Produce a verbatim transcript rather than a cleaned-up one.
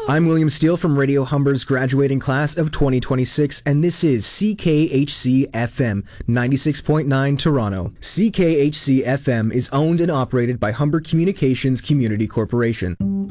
I'm William Steele from Radio Humber's graduating class of twenty twenty-six, and this is C K H C F M ninety-six point nine Toronto. C K H C F M is owned and operated by Humber Communications Community Corporation.